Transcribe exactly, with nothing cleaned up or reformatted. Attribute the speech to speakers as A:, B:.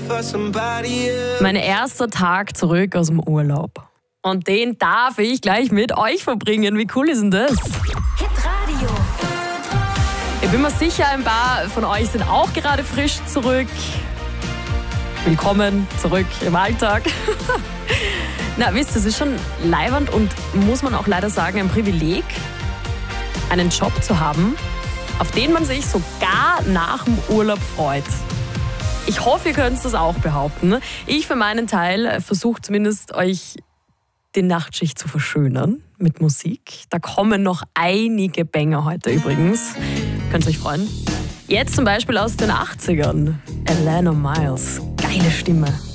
A: Mein erster Tag zurück aus dem Urlaub. Und den darf ich gleich mit euch verbringen. Wie cool ist denn das?
B: Hitradio.
A: Ich bin mir sicher, ein paar von euch sind auch gerade frisch zurück. Willkommen zurück im Alltag. Na, wisst ihr, es ist schon leiwand und muss man auch leider sagen, ein Privileg, einen Job zu haben, auf den man sich sogar nach dem Urlaub freut. Ich hoffe, ihr könnt das auch behaupten. Ich für meinen Teil versuche zumindest, euch die Nachtschicht zu verschönern mit Musik. Da kommen noch einige Banger heute übrigens. Könnt ihr euch freuen. Jetzt zum Beispiel aus den achtzigern. Alana Miles. Geile Stimme.